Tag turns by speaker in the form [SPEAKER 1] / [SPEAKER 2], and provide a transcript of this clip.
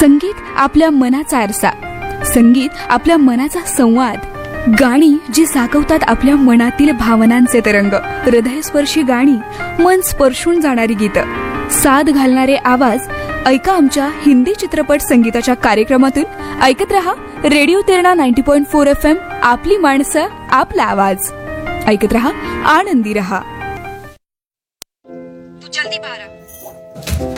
[SPEAKER 1] संगीत आपल्या मनाचा आरसा, संगीत आपल्या मनाचा संवाद, गाणी जी जागवतात आपल्या मनातील भावनांचे तरंग, हृदयस्पर्शी गाणी, मन स्पर्शून जाणारी गीतं, साद घालणारे आवाज. ऐका आमच्या हिंदी चित्रपट संगीताच्या कार्यक्रमातून. ऐकत रहा रेडिओ तेरणा 90.4 FM, आपली माणसं आपला आवाज. ऐकत रहा, आनंदी रहा.
[SPEAKER 2] तू जल्दी बाहर आ.